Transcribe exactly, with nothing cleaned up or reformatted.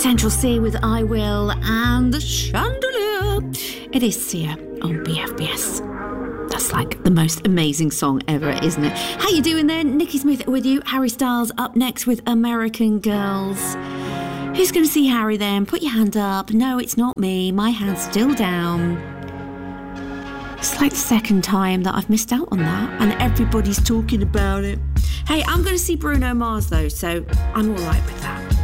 Central C with I Will and The Chandelier. It is Sia on B F B S. That's like the most amazing song ever, isn't it? How you doing there? Nikki Smith with you. Harry Styles up next with American Girls. Who's going to see Harry then? Put your hand up. No, it's not me. My hand's still down. It's like the second time that I've missed out on that, and everybody's talking about it. Hey, I'm going to see Bruno Mars though, so I'm all right with that.